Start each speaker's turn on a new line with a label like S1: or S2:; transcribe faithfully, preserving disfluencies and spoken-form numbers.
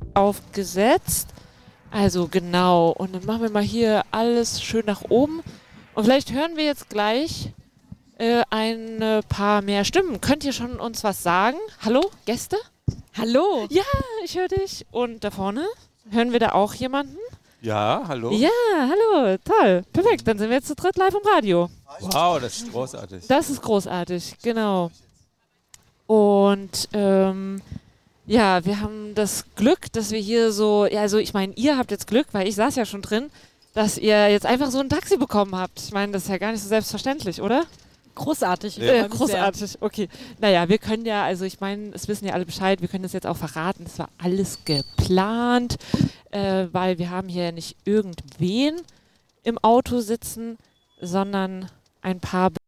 S1: aufgesetzt. Also genau. Und dann machen wir mal hier alles schön nach oben. Und vielleicht hören wir jetzt gleich äh, ein paar mehr Stimmen. Könnt ihr schon uns was sagen? Hallo, Gäste?
S2: Hallo.
S1: Ja, ich höre dich. Und da vorne? Hören wir da auch jemanden?
S3: Ja, hallo.
S1: Ja, hallo. Toll. Perfekt. Dann sind wir jetzt zu dritt live im Radio.
S3: Wow, das ist großartig.
S1: Das ist großartig, genau. Und ähm, ja, wir haben das Glück, dass wir hier so, ja, also ich meine, ihr habt jetzt Glück, weil ich saß ja schon drin, dass ihr jetzt einfach so ein Taxi bekommen habt. Ich meine, das ist ja gar nicht so selbstverständlich, oder?
S2: Großartig.
S3: Ja.
S1: Äh, großartig, okay. Naja, wir können ja, also ich meine, es wissen ja alle Bescheid, wir können das jetzt auch verraten, es war alles geplant, äh, weil wir haben hier nicht irgendwen im Auto sitzen, sondern ein paar